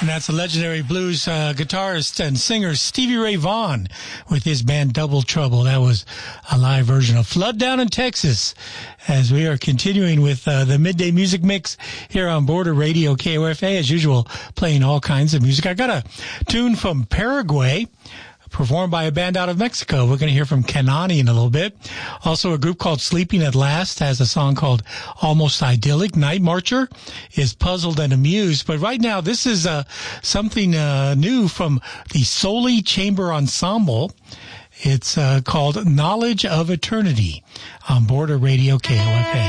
And that's the legendary blues guitarist and singer Stevie Ray Vaughan with his band Double Trouble. That was a live version of Flood Down in Texas, as we are continuing with the Midday Music Mix here on Border Radio KOFA, as usual, playing all kinds of music. I got a tune from Paraguay, performed by a band out of Mexico. We're going to hear from Kanani in a little bit. Also, a group called Sleeping at Last has a song called Almost Idyllic. Night Marcher is Puzzled and Amused. But right now, this is something new from the Soli Chamber Ensemble. It's called Knowledge of Eternity on Border Radio KOFA.